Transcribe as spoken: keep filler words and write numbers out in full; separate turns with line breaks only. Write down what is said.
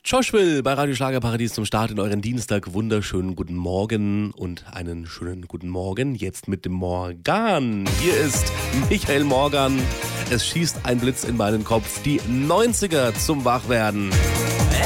Josh Will bei Radio Schlagerparadies zum Start in euren Dienstag. Wunderschönen guten Morgen und einen schönen guten Morgen jetzt mit dem Morgan. Hier ist Michael Morgan. Es schießt ein Blitz in meinen Kopf. Die neunziger zum Wachwerden.